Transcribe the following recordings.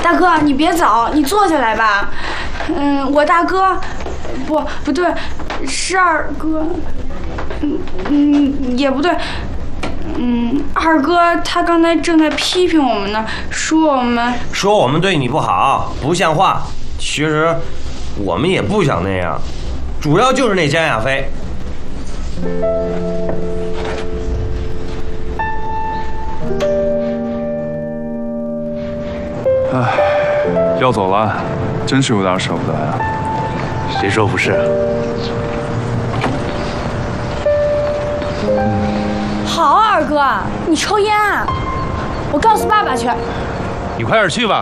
大哥，你别走，你坐下来吧。我大哥，不对，是二哥。也不对。二哥他刚才正在批评我们呢，说我们对你不好，不像话。其实我们也不想那样，主要就是那江亚飞。 唉，要走了，真是有点舍不得呀。 谁说不是？ 好啊，二哥，你抽烟啊？我告诉爸爸去。 你快点去吧。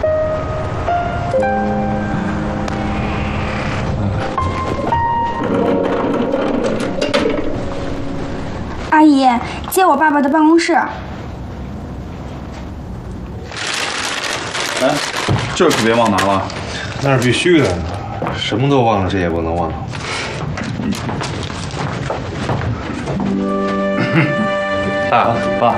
阿姨，借我爸爸的办公室。 哎，这可别忘拿了。 那是必须的，什么都忘了，这也不能忘。爸，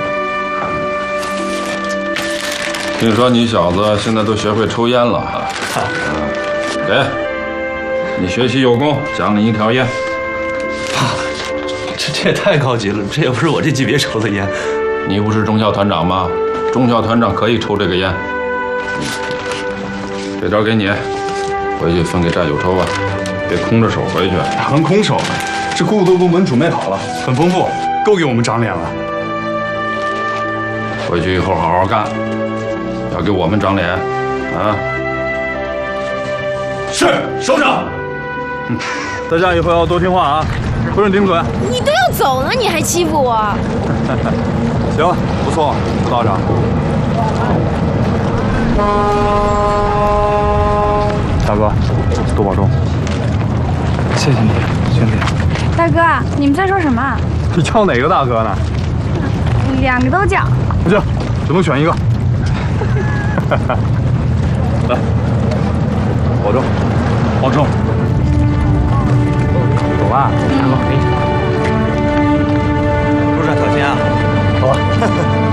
听说你小子现在都学会抽烟了哈？给，你学习有功，奖你1条烟。 爸，这也太高级了，这也不是我这级别抽的烟。 你不是中校团长吗？中校团长可以抽这个烟。这点给你，回去分给战友抽吧，别空着手回去。 哪能空手呢？这咕嘟部门准备好了，很丰富，够给我们长脸了。 回去以后好好干，要给我们长脸啊！ 是，首长。大家以后要多听话啊，不准顶嘴。 你都要走了，你还欺负我？ 行，不错，副道长。大哥，多保重。谢谢你，兄弟。 大哥，你们在说什么？ 你叫哪个大哥呢 ？2个都叫。 不行，只能选一个。来，保重，保重。走吧，大哥， 路上小心啊。 好吧。